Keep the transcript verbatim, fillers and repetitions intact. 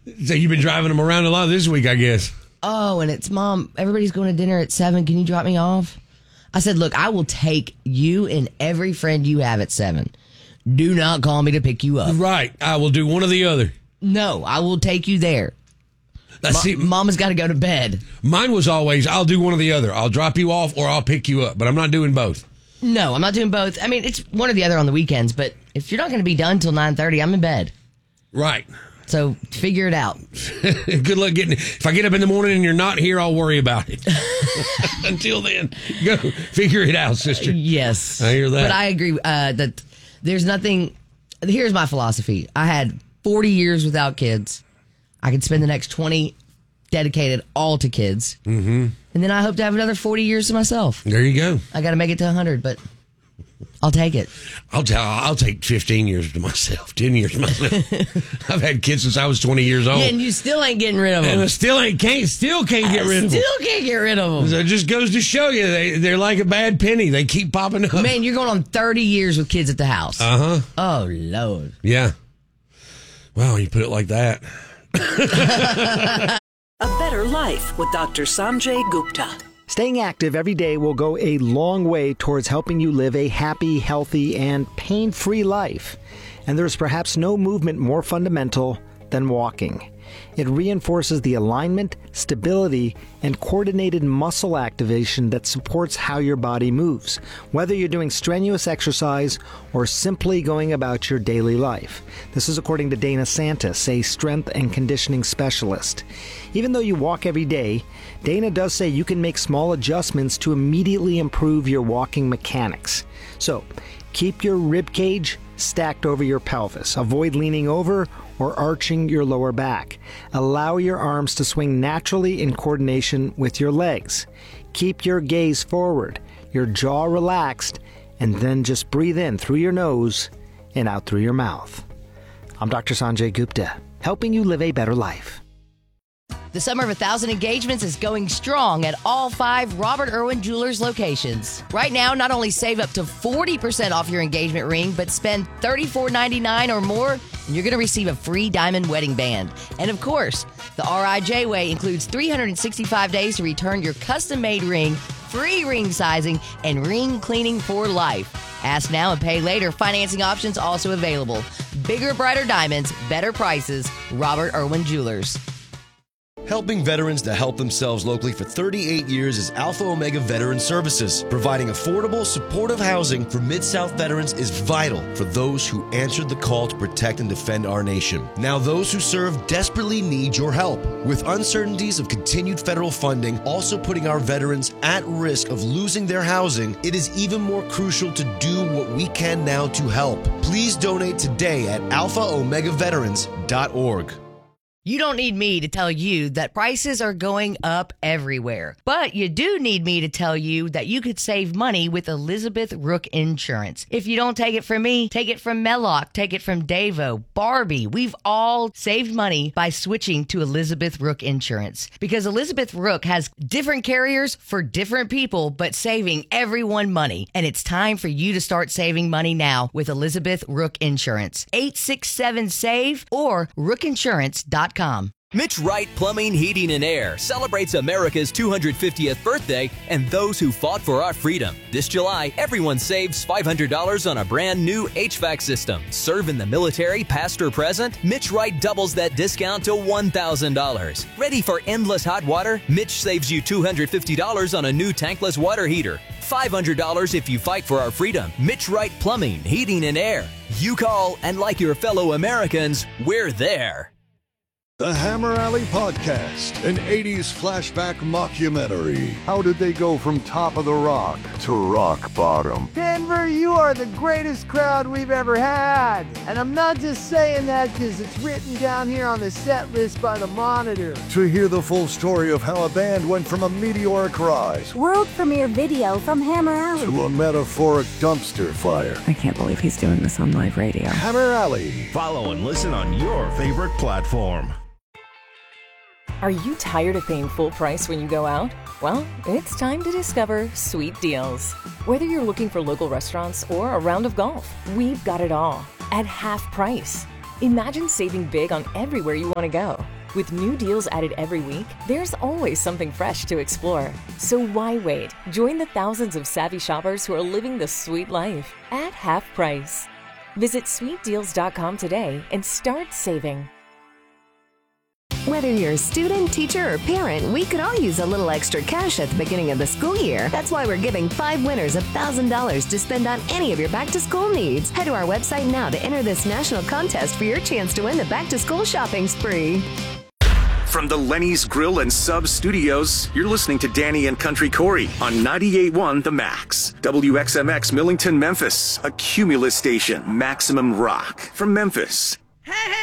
So you've been driving them around a lot this week, I guess. Oh, and it's, Mom, everybody's going to dinner at seven. Can you drop me off? I said, look, I will take you and every friend you have at seven. Do not call me to pick you up. Right. I will do one or the other. No, I will take you there. Let's Ma- see. Mama's got to go to bed. Mine was always, I'll do one or the other. I'll drop you off or I'll pick you up, but I'm not doing both. No, I'm not doing both. I mean, it's one or the other on the weekends, but if you're not going to be done till nine thirty, I'm in bed. Right. So figure it out. Good luck getting it. If I get up in the morning and you're not here, I'll worry about it. Until then, go figure it out, sister. Yes. I hear that. But I agree uh, that there's nothing. Here's my philosophy. I had forty years without kids. I could spend the next twenty dedicated all to kids. Mm-hmm. And then I hope to have another forty years to myself. There you go. I got to make it to one hundred, but I'll take it. I'll tell. I'll take fifteen years to myself, ten years to myself. I've had kids since I was twenty years old, Yeah, and you still ain't getting rid of them. and I still ain't can't still can't get rid I of them. Still can't get rid of them. So it just goes to show you they they're like a bad penny. They keep popping up. Man, you're going on thirty years with kids at the house. Uh huh. Oh Lord. Yeah. Wow, you put it like that. A Better Life with Doctor Sanjay Gupta. Staying active every day will go a long way towards helping you live a happy, healthy, and pain-free life. And there's perhaps no movement more fundamental than walking. It reinforces the alignment, stability, and coordinated muscle activation that supports how your body moves, whether you're doing strenuous exercise or simply going about your daily life. This is according to Dana Santis, a strength and conditioning specialist. Even though you walk every day, Dana does say you can make small adjustments to immediately improve your walking mechanics. So, keep your rib cage stacked over your pelvis. Avoid leaning over or arching your lower back. Allow your arms to swing naturally in coordination with your legs. Keep your gaze forward, your jaw relaxed, and then just breathe in through your nose and out through your mouth. I'm Doctor Sanjay Gupta, helping you live a better life. The Summer of a Thousand Engagements is going strong at all five Robert Irwin Jewelers locations. Right now, not only save up to forty percent off your engagement ring, but spend thirty-four ninety-nine or more, and you're going to receive a free diamond wedding band. And of course, the R I J Way includes three hundred sixty-five days to return your custom-made ring, free ring sizing, and ring cleaning for life. Ask now and pay later. Financing options also available. Bigger, brighter diamonds, better prices. Robert Irwin Jewelers. Helping veterans to help themselves locally for thirty-eight years is Alpha Omega Veteran Services. Providing affordable, supportive housing for Mid-South veterans is vital for those who answered the call to protect and defend our nation. Now those who serve desperately need your help. With uncertainties of continued federal funding also putting our veterans at risk of losing their housing, it is even more crucial to do what we can now to help. Please donate today at alpha omega veterans dot org. You don't need me to tell you that prices are going up everywhere. But you do need me to tell you that you could save money with Elizabeth Rook Insurance. If you don't take it from me, take it from Mellock, take it from Davo, Barbie. We've all saved money by switching to Elizabeth Rook Insurance. Because Elizabeth Rook has different carriers for different people, but saving everyone money. And it's time for you to start saving money now with Elizabeth Rook Insurance. eight six seven, SAVE or rook insurance dot com. Mitch Wright Plumbing, Heating, and Air celebrates America's two hundred fiftieth birthday and those who fought for our freedom. This July, everyone saves five hundred dollars on a brand new H V A C system. Serve in the military, past or present? Mitch Wright doubles that discount to one thousand dollars. Ready for endless hot water? Mitch saves you two hundred fifty dollars on a new tankless water heater. five hundred dollars if you fight for our freedom. Mitch Wright Plumbing, Heating, and Air. You call, and like your fellow Americans, we're there. The Hammer Alley Podcast, an eighties flashback mockumentary. How did they go from top of the rock to rock bottom? Denver, you are the greatest crowd we've ever had. And I'm not just saying that because it's written down here on the set list by the Monitor. To hear the full story of how a band went from a meteoric rise, world premiere video from Hammer Alley, to a metaphoric dumpster fire. I can't believe he's doing this on live radio. Hammer Alley. Follow and listen on your favorite platform. Are you tired of paying full price when you go out? Well, it's time to discover Sweet Deals. Whether you're looking for local restaurants or a round of golf, we've got it all at half price. Imagine saving big on everywhere you want to go. With new deals added every week, there's always something fresh to explore. So why wait? Join the thousands of savvy shoppers who are living the sweet life at half price. Visit sweet deals dot com today and start saving. Whether you're a student, teacher, or parent, we could all use a little extra cash at the beginning of the school year. That's why we're giving five winners one thousand dollars to spend on any of your back-to-school needs. Head to our website now to enter this national contest for your chance to win the back-to-school shopping spree. From the Lenny's Grill and Sub Studios, you're listening to Danny and Country Corey on ninety-eight point one The Max. W X M X Millington, Memphis, a Cumulus station, Maximum Rock from Memphis. Hey, hey!